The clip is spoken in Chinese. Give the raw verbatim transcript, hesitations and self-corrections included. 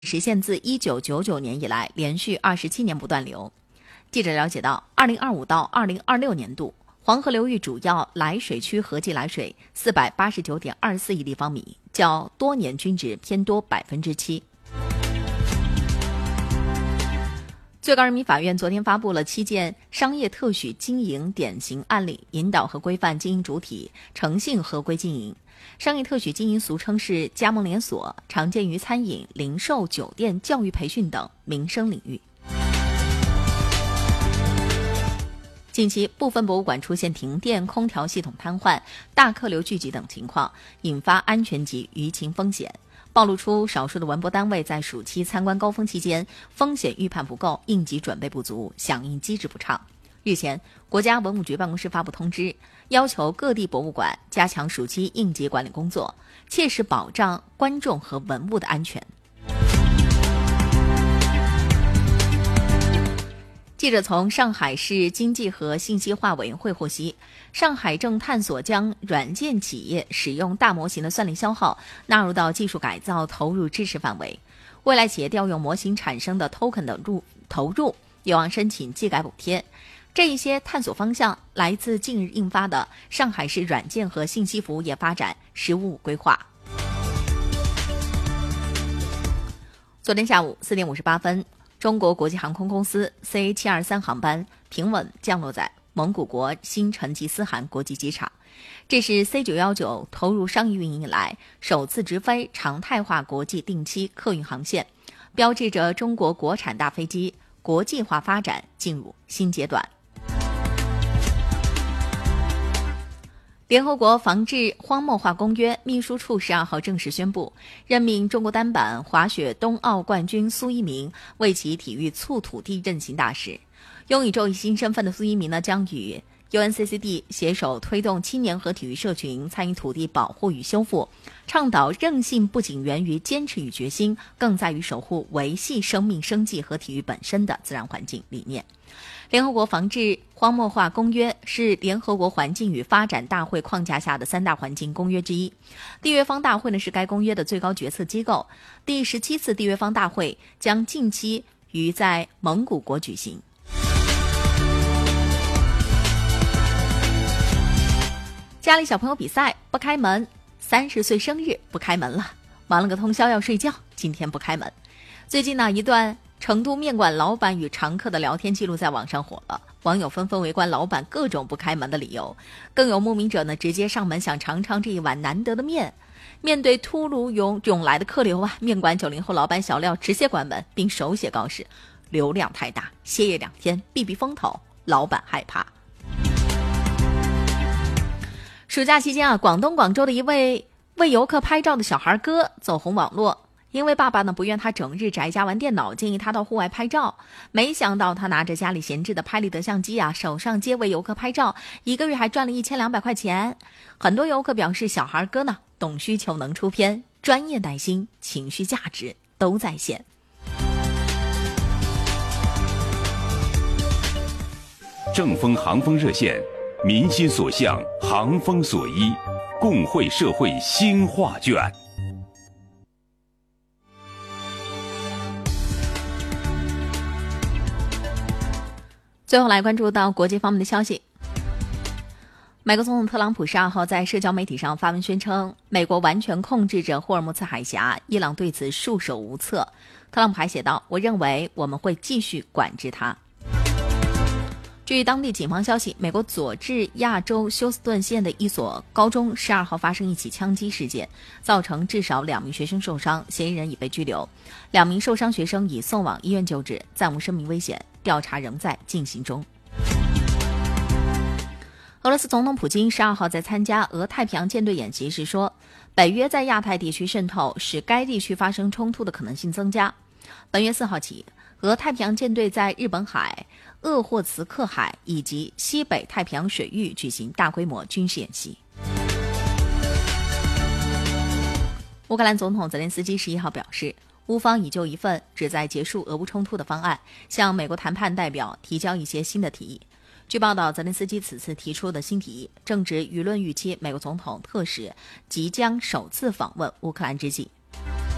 实现自一九九九年以来连续二十七年不断流。记者了解到，二零二五到二零二六年度，黄河流域主要来水区合计来水四百八十九点二四亿立方米，较多年均值偏多百分之七。最高人民法院昨天发布了七件商业特许经营典型案例，引导和规范经营主体诚信合规经营。商业特许经营俗称是加盟连锁，常见于餐饮、零售、酒店、教育培训等民生领域。近期部分博物馆出现停电、空调系统瘫痪、大客流聚集等情况，引发安全及舆情风险，暴露出少数的文博单位在暑期参观高峰期间风险预判不够、应急准备不足、响应机制不畅。日前，国家文物局办公室发布通知，要求各地博物馆加强暑期应急管理工作，切实保障观众和文物的安全。记者从上海市经济和信息化委员会获悉，上海正探索将软件企业使用大模型的算力消耗纳入到技术改造投入支持范围。未来企业调用模型产生的 token 的入投入，有望申请技改补贴。这一些探索方向来自近日印发的上海市软件和信息服务业发展“十五五”规划。昨天下午四点五十八分，中国国际航空公司 C A 七二三 航班平稳降落在蒙古国新成吉思汗国际机场，这是 C 九一九投入商业运营以来首次直飞常态化国际定期客运航线，标志着中国国产大飞机国际化发展进入新阶段。联合国防治荒漠化公约秘书处十二号正式宣布，任命中国单板滑雪冬奥冠军苏一鸣为其体育促土地任行大使。拥有这一新身份的苏一鸣呢，将与 U N C C D 携手推动青年和体育社群参与土地保护与修复，倡导韧性不仅源于坚持与决心，更在于守护维系生命生计和体育本身的自然环境理念。联合国防治荒漠化公约是联合国环境与发展大会框架下的三大环境公约之一。缔约方大会呢是该公约的最高决策机构。第十七次缔约方大会将近期于在蒙古国举行。家里小朋友比赛不开门，三十岁生日不开门了，忙了个通宵要睡觉，今天不开门。最近呢，一段成都面馆老板与常客的聊天记录在网上火了，网友纷纷围观老板各种不开门的理由，更有慕名者呢直接上门想尝尝这一碗难得的面。面对突如涌涌来的客流啊，面馆九零后老板小廖直接关门，并手写告示：流量太大，歇业两天，避避风头。老板害怕。暑假期间啊，广东广州的一位为游客拍照的小孩哥走红网络。因为爸爸呢不愿他整日宅家玩电脑，建议他到户外拍照。没想到他拿着家里闲置的拍立得相机啊，手上接为游客拍照，一个月还赚了一千两百块钱。很多游客表示，小孩哥呢懂需求，能出片，专业耐心，情绪价值都在线。 正风航风热线，民心所向，航风所依，共绘社会新画卷。 最后来关注到国际方面的消息。美国总统特朗普十二号在社交媒体上发文宣称，美国完全控制着霍尔木兹海峡，伊朗对此束手无策。特朗普还写道：我认为我们会继续管制它。据当地警方消息，美国佐治亚州休斯顿县的一所高中十二号发生一起枪击事件，造成至少两名学生受伤，嫌疑人已被拘留。两名受伤学生已送往医院救治，暂无生命危险，调查仍在进行中。俄罗斯总统普京十二号在参加俄太平洋舰队演习时说，北约在亚太地区渗透使该地区发生冲突的可能性增加。本月四号起，俄太平洋舰队在日本海、鄂霍茨克海以及西北太平洋水域举行大规模军事演习。乌克兰总统泽连斯基十一号表示，乌方已就一份旨在结束俄乌冲突的方案向美国谈判代表提交一些新的提议。据报道，泽连斯基此次提出的新提议正值舆论预期美国总统特使即将首次访问乌克兰之际。